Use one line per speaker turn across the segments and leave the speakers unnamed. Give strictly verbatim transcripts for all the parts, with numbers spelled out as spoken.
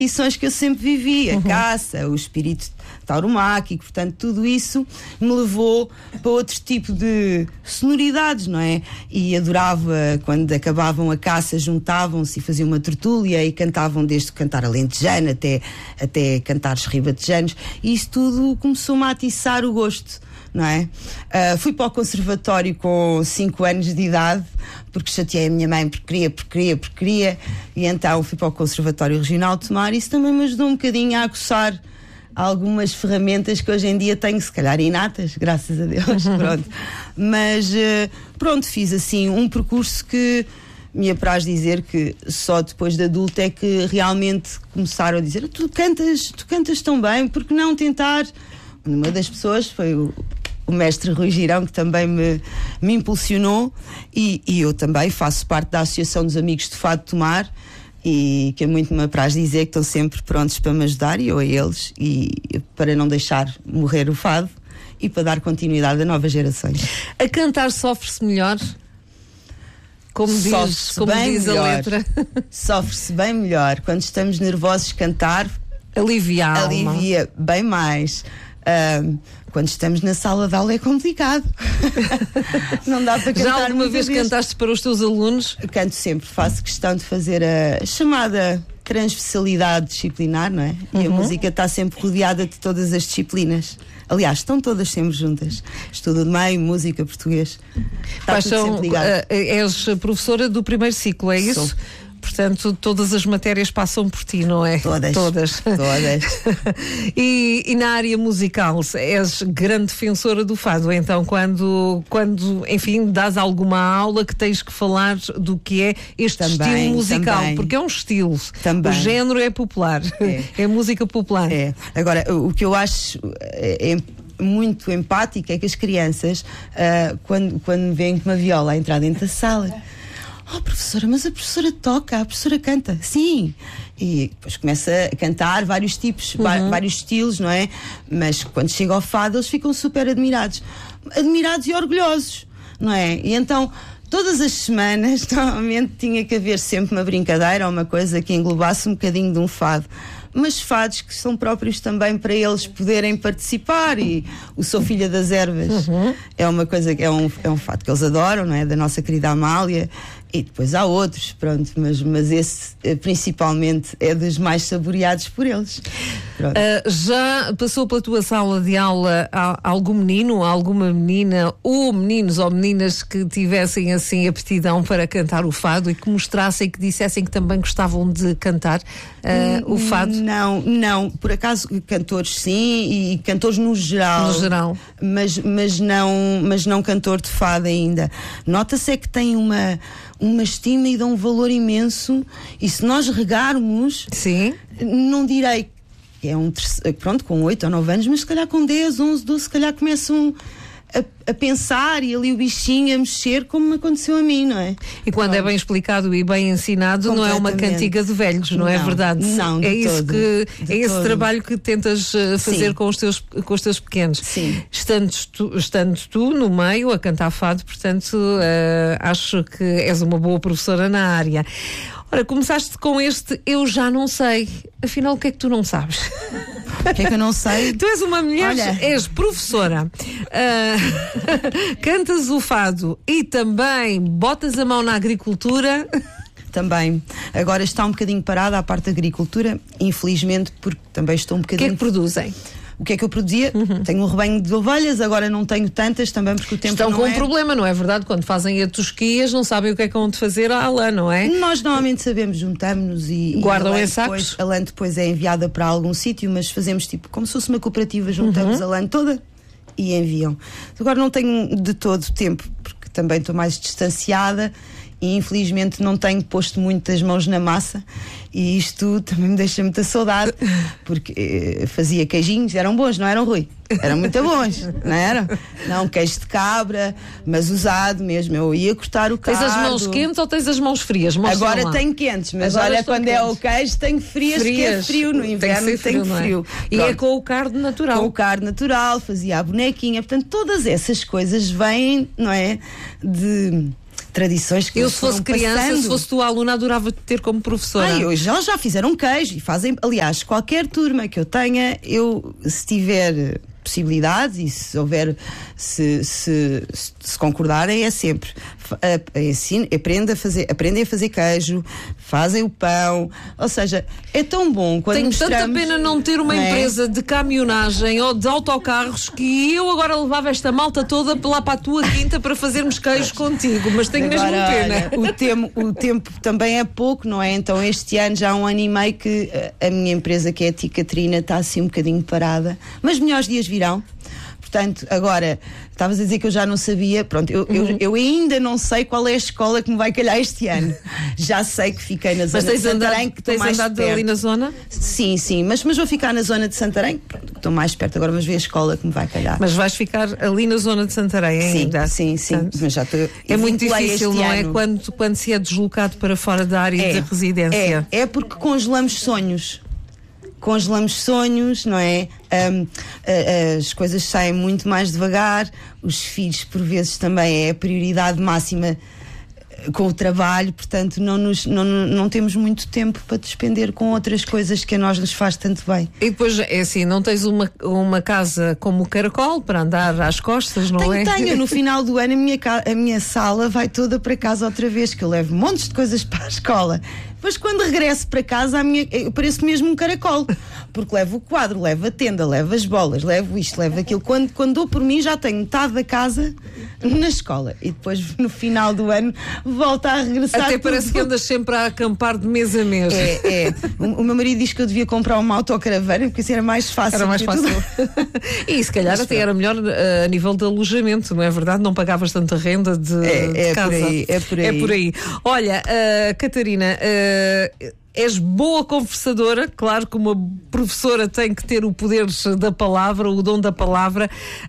tradições que eu sempre vivi, a uhum. caça, o espírito tauromáquico, portanto tudo isso me levou para outro tipo de sonoridades, não é? E adorava quando acabavam a caça, juntavam-se e faziam uma tertúlia e cantavam desde cantar alentejano até, até cantares ribatejanos, e isso tudo começou-me a atiçar o gosto, não é? Uh, fui para o conservatório com cinco anos de idade, porque chateei a minha mãe porque queria, porque queria, porque queria, e então fui para o Conservatório Regional de Tomar, e isso também me ajudou um bocadinho a aguçar algumas ferramentas que hoje em dia tenho, se calhar inatas, graças a Deus, pronto. Mas uh, pronto, fiz assim um percurso que me apraz dizer que só depois de adulto é que realmente começaram a dizer: tu cantas, tu cantas tão bem, porque não tentar? Uma das pessoas foi o o mestre Rui Girão, que também me, me impulsionou, e, e eu também faço parte da Associação dos Amigos de Fado de Tomar, e que é muito me apraz dizer que estão sempre prontos para me ajudar, e eu a eles, e para não deixar morrer o fado e para dar continuidade a novas gerações.
A cantar sofre-se melhor? Como diz, como diz a letra.
Sofre-se bem melhor. Quando estamos nervosos, cantar
alivia a alma.
Alivia bem mais. Uh, quando estamos na sala de aula é complicado. Não dá para cantar.
Já alguma vez cantaste para os teus alunos?
Eu canto sempre, faço questão de fazer a chamada transversalidade disciplinar, não é? E uhum. a música está sempre rodeada de todas as disciplinas. Aliás, estão todas sempre juntas. Estudo de meio, música, português. Está tudo
são,
sempre ligado.
Uh, és professora do primeiro ciclo, é isso?
Sou.
Portanto, todas as matérias passam por ti, não é?
Todas.
Todas.
Todas.
e, e na área musical, és grande defensora do fado, então, quando, quando, enfim, dás alguma aula que tens que falar do que é este
também,
estilo musical,
também.
Porque é um estilo.
Também.
O género é popular. É, é música popular.
É. Agora, o que eu acho é, é muito empático é que as crianças, uh, quando, quando veem com uma viola a entrar dentro da sala, oh, professora, mas a professora toca, a professora canta. Sim. E depois começa a cantar vários tipos, uhum. vários estilos, não é? Mas quando chega ao fado, eles ficam super admirados. Admirados e orgulhosos, não é? E então, todas as semanas, normalmente tinha que haver sempre uma brincadeira ou uma coisa que englobasse um bocadinho de um fado. Mas fados que são próprios também para eles poderem participar, e o Sou Filha das Ervas uhum. é uma coisa, é um, é um fado que eles adoram, não é? Da nossa querida Amália, e depois há outros, pronto, mas, mas esse principalmente é dos mais saboreados por eles.
Uh, já passou pela tua sala de aula algum menino, alguma menina, ou meninos ou meninas que tivessem assim aptidão para cantar o fado e que mostrassem, que dissessem que também gostavam de cantar uh, o fado?
Não, não, por acaso cantores sim, e cantores no geral,
no geral.
Mas, mas, não, mas não cantor de fado ainda. Nota-se é que tem uma, uma estima e dá um valor imenso, e se nós regarmos,
sim.
não direi que é um terceiro, pronto, com oito ou nove anos, mas se calhar com dez, onze, doze, se calhar começam a, a pensar, e ali o bichinho a mexer, como me aconteceu a mim, não é?
E quando Pronto. é bem explicado e bem ensinado, não é uma cantiga de velhos, não, não é verdade?
Não, de
é isso
todo,
que
de
é esse
todo.
trabalho que tentas uh, fazer
Sim.
com os teus com os teus pequenos.
Sim.
Estando tu, estando tu no meio a cantar fado, portanto, uh, acho que és uma boa professora na área. Ora, começaste com este Eu Já Não Sei. Afinal, o que é que tu não sabes?
O que é que eu não sei?
Tu és uma mulher,
Olha.
és professora, uh, cantas o fado e também botas a mão na agricultura.
Também. Agora está um bocadinho parada a parte da agricultura, infelizmente, porque também estou um
O que
bocadinho...
é que produzem?
O que é que eu produzia? Uhum. Tenho um rebanho de ovelhas, agora não tenho tantas, também porque o tempo
Estão
não
com
é...
um problema, não é verdade? Quando fazem a tosquias, não sabem o que é que vão de fazer à lã, não é?
Nós normalmente sabemos, juntamos-nos e...
Guardam
e a lã
em sacos?
Depois, a lã depois é enviada para algum sítio, mas fazemos tipo, como se fosse uma cooperativa, juntamos uhum. a lã toda e enviam. Agora não tenho de todo tempo, porque também estou mais distanciada, e infelizmente não tenho posto muitas mãos na massa, e isto também me deixa muita saudade, porque eh, fazia queijinhos, eram bons, não eram, Rui? Eram muito bons, não eram? Não, queijo de cabra, mas usado mesmo, eu ia cortar o cardo.
Tens as mãos quentes ou tens as mãos frias? Mostra
Agora
lá.
tenho quentes, mas
Agora
olha, quando
quentes.
é o queijo tenho frias, frias, que é frio, no inverno
tem
tenho
frio.
frio.
É? E é com o cardo natural.
Com o cardo natural, fazia a bonequinha, portanto todas essas coisas vêm, não é, de... tradições que
Eu,
nos
se fosse
foram
criança,
passando.
se fosse tua aluna, adorava te ter como professora.
Ai, hoje elas já fizeram queijo e fazem, aliás, qualquer turma que eu tenha, eu, se tiver possibilidades e se houver, se, se, se concordarem, é sempre ensino, aprendem a fazer, aprendem a fazer queijo, fazem o pão, ou seja, é tão bom quando
Tenho
mostramos,
tanta pena não ter uma
não é? empresa
de caminhonagem ou de autocarros que eu agora levava esta malta toda lá para a tua quinta para fazermos queijo contigo, mas tenho
Agora,
mesmo pena.
Olha, o, tempo, o tempo também é pouco, não é? Então este ano já há um ano e meio que a minha empresa, que é a Tia Catarina, está assim um bocadinho parada, mas melhores dias virão. Portanto, agora, estavas a dizer que eu já não sabia, pronto, eu,
uhum.
eu, eu ainda não sei qual é a escola que me vai calhar este ano. Já sei que fiquei na zona
mas tens
de Santarém,
andado,
que estou
tens
mais
andado
perto.
ali na zona?
Sim, sim, mas, mas vou ficar na zona de Santarém, pronto, estou mais perto agora, mas vê a escola que me vai calhar.
Mas vais ficar ali na zona de Santarém ainda?
Sim, sim, sim.
Portanto,
mas já estou,
é muito difícil, não
ano.
é? Quando, quando se é deslocado para fora da área
é,
de residência.
É, é porque congelamos sonhos. Congelamos sonhos, não é? Um, a, as coisas saem muito mais devagar, os filhos, por vezes, também é a prioridade máxima com o trabalho, portanto, não, nos, não, não temos muito tempo para despender com outras coisas que a nós nos faz tanto bem.
E depois, é assim, não tens uma, uma casa como o Caracol para andar às costas, não
tenho,
é?
Tenho, no final do ano a minha, a minha sala vai toda para casa outra vez, que eu levo montes de coisas para a escola. Mas quando regresso para casa, a minha, eu pareço mesmo um caracol, porque levo o quadro, levo a tenda, levo as bolas, levo isto, levo aquilo. Quando, quando dou por mim, já tenho metade da casa na escola. E depois, no final do ano, volto a regressar.
Até
tudo.
parece que andas sempre a acampar de mês a mês.
É, é. O, o meu marido diz que eu devia comprar uma autocaravana, porque assim era mais fácil.
Era mais fácil. E se calhar
Mas
até
pronto.
era melhor uh, a nível de alojamento, não é verdade? Não pagavas tanta renda de,
É,
de
é
casa.
por aí, é por aí.
É por aí. Olha, uh, Catarina, uh, és boa conversadora, claro que uma professora tem que ter o poder da palavra, o dom da palavra.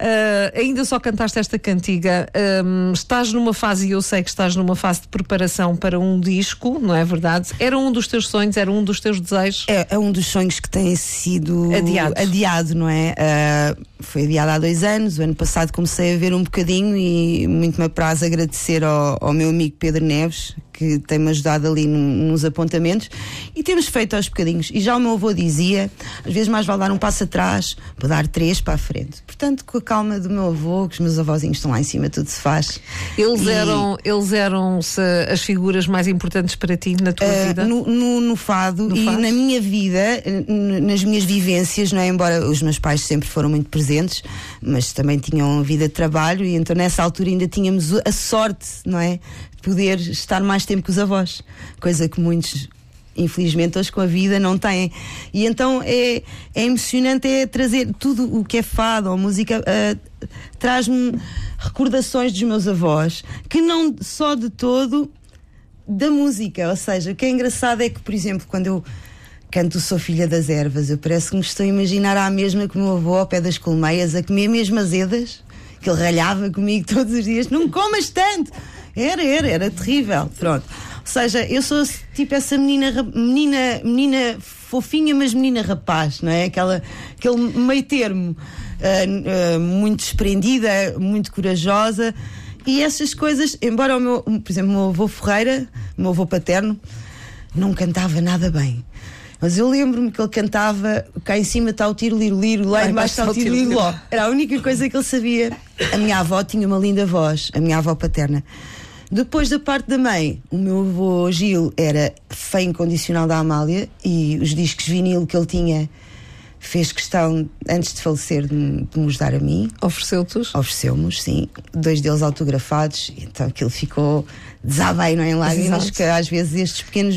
Uh, ainda só cantaste esta cantiga. Um, estás numa fase, e eu sei que estás numa fase de preparação para um disco, não é verdade? Era um dos teus sonhos, era um dos teus desejos?
É, é um dos sonhos que tem sido
Adiado,
adiado não é? Uh, foi adiado há dois anos. O ano passado comecei a ver um bocadinho e muito me apraz agradecer ao, ao meu amigo Pedro Neves, que tem-me ajudado ali num, nos apontamentos, e temos feito aos bocadinhos. E já o meu avô dizia, às vezes mais vale dar um passo atrás para dar três para a frente. Portanto, com a calma do meu avô, que os meus avózinhos estão lá em cima, tudo se faz.
Eles
e,
eram, eles eram as figuras mais importantes para ti na tua
uh,
vida?
No, no, no fado
no
e
fado?
Na minha vida, nas minhas vivências, não é? Embora os meus pais sempre foram muito presentes, mas também tinham vida de trabalho, e então nessa altura ainda tínhamos a sorte, não é? De poder estar mais tempo com os avós, coisa que muitos, infelizmente, hoje com a vida não têm. E então é, é emocionante é trazer tudo o que é fado ou música, uh, traz-me recordações dos meus avós, que não só de todo da música. Ou seja, o que é engraçado é que, por exemplo, quando eu canto Sou Filha das Ervas, eu parece que me estou a imaginar à mesma que o meu avô ao pé das colmeias a comer mesmo azedas, que ele ralhava comigo todos os dias. Não comas tanto! Era, era, era terrível. Pronto. Ou seja, eu sou tipo essa menina, menina, menina fofinha, mas menina rapaz, não é? Aquela, aquele meio termo, uh, uh, muito desprendida, muito corajosa. E essas coisas, embora o meu, por exemplo, o meu avô Ferreira, o meu avô paterno, não cantava nada bem. Mas eu lembro-me que ele cantava cá em cima está o tiro-liro-liro, lá embaixo está o tiro-liro-ló. Era a única coisa que ele sabia. A minha avó tinha uma linda voz, a minha avó paterna. Depois da parte da mãe, o meu avô Gil era fã incondicional da Amália, e os discos vinil que ele tinha fez questão, antes de falecer, de me, de me os dar a mim.
Ofereceu-te-os?
Ofereceu-me, sim. Dois deles autografados, então aquilo ficou desabai, não é, em lágrimas. Exato. Que às vezes estes pequenos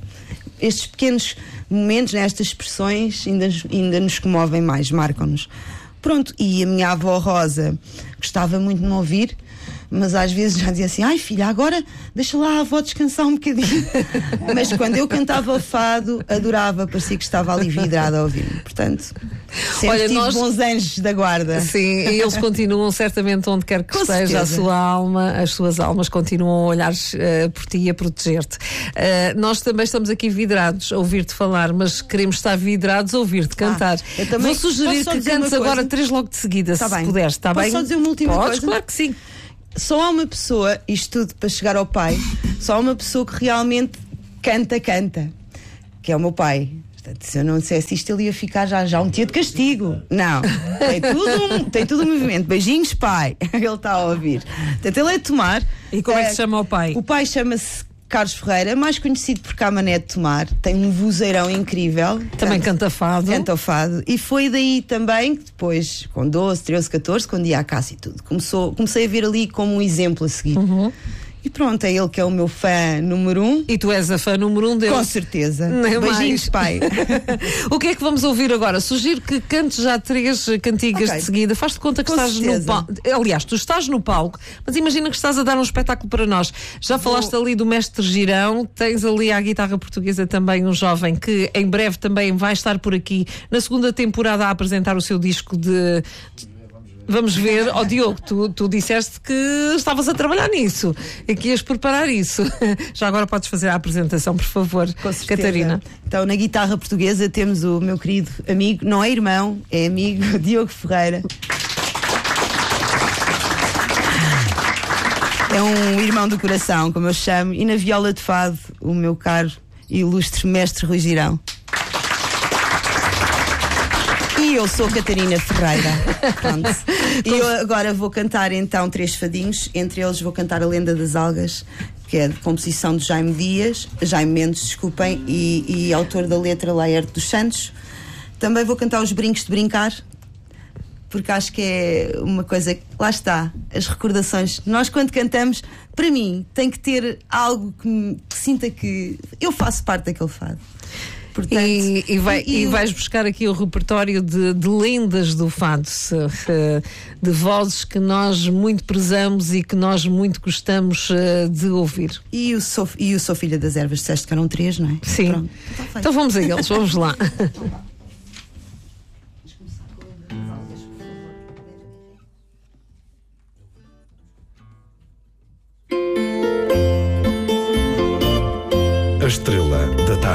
estes pequenos momentos, né, estas expressões ainda, ainda nos comovem mais, marcam-nos. Pronto, e a minha avó Rosa gostava muito de me ouvir, mas às vezes já dizia assim, ai filha, agora deixa lá a avó descansar um bocadinho. Mas quando eu cantava o fado, adorava, parecia que estava ali vidrada a ouvir-me. Portanto, sempre
Olha,
tive
nós...
bons anjos da guarda.
Sim, e eles continuam certamente onde quer que
Com
esteja
certeza.
a sua alma, as suas almas continuam a olhar uh, por ti e a proteger-te. Uh, nós também estamos aqui vidrados a ouvir-te falar, mas queremos estar vidrados a ouvir-te cantar.
Ah, eu também
Vou sugerir
posso só
que
dizer
cantes
uma
agora
coisa?
três logo de seguida,
Tá
se
bem.
puderes, está
Posso
bem?
só dizer uma última
Podes,
coisa?
claro que sim.
só há uma pessoa, isto tudo para chegar ao pai, só há uma pessoa que realmente canta, canta, que é o meu pai. Portanto, se eu não dissesse isto, ele ia ficar já, já um dia de castigo. Não, tem tudo um, tem tudo um movimento. Beijinhos, pai. Ele está a ouvir. Portanto, ele é de Tomar.
E como é, é que se chama o pai?
O pai chama-se Carlos Ferreira, mais conhecido por Camané de Tomar. Tem um vozeirão incrível.
Também canta fado.
Canta o fado. E foi daí também que depois, com doze, treze, catorze, quando ia à caça e tudo, começou, comecei a ver ali como um exemplo a seguir. Uhum. E pronto, é ele que é o meu fã número um.
E tu és a fã número um dele?
Com certeza.
Nem
Beijinhos,
mais.
pai.
O que é que vamos ouvir agora? Sugiro que cantes já três cantigas okay. de seguida. Faz-te conta que Com estás certeza. no palco. Aliás, tu estás no palco, mas imagina que estás a dar um espetáculo para nós. Já Vou... falaste ali do Mestre Girão, tens ali à guitarra portuguesa também um jovem que em breve também vai estar por aqui na segunda temporada a apresentar o seu disco de... Vamos ver, ó oh, Diogo, tu, tu disseste que estavas a trabalhar nisso e que ias preparar isso. Já agora podes fazer a apresentação, por favor, Com certeza. Catarina.
Então, na guitarra portuguesa temos o meu querido amigo, não é irmão, é amigo, Diogo Ferreira. É um irmão do coração, como eu chamo, e na viola de fado, o meu caro e ilustre mestre Rui Girão. E eu sou Catarina Ferreira. Pronto. E eu agora vou cantar então três fadinhos. Entre eles vou cantar A Lenda das Algas, que é de composição de Jaime Dias, Jaime Mendes, desculpem, e, e autor da letra Laerte dos Santos. Também vou cantar Os Brincos de Brincar, porque acho que é uma coisa que, lá está, as recordações. Nós quando cantamos, para mim, tem que ter algo que, me, que sinta que eu faço parte daquele fado. Portanto,
e, e, vai, e,
e
vais buscar aqui o repertório de, de lendas do fado, de vozes que nós muito prezamos e que nós muito gostamos de ouvir.
E o Sou, e o sou Filha das Ervas, disseste que eram três, não é?
Sim. Pronto. Então vamos a eles, vamos lá.
A estrela da tarde.